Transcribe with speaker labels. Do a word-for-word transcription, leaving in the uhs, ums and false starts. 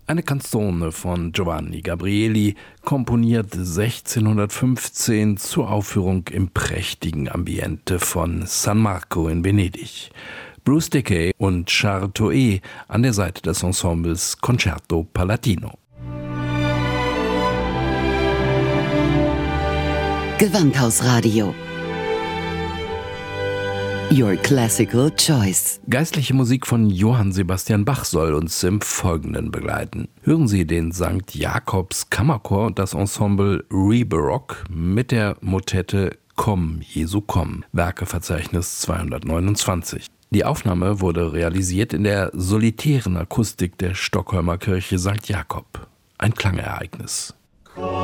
Speaker 1: Eine Canzone von Giovanni Gabrieli, komponiert sechzehnhundertfünfzehn zur Aufführung im prächtigen Ambiente von San Marco in Venedig. Bruce Dickey und Charles Toet an der Seite des Ensembles Concerto Palatino.
Speaker 2: Gewandhausradio. Your classical choice.
Speaker 1: Geistliche Musik von Johann Sebastian Bach soll uns im Folgenden begleiten. Hören Sie den Sankt Jakobs Kammerchor und das Ensemble Re-Baroque mit der Motette Komm, Jesu komm, Werkeverzeichnis zweihundertneunundzwanzig. Die Aufnahme wurde realisiert in der solitären Akustik der Stockholmer Kirche Sankt Jakob. Ein Klangereignis.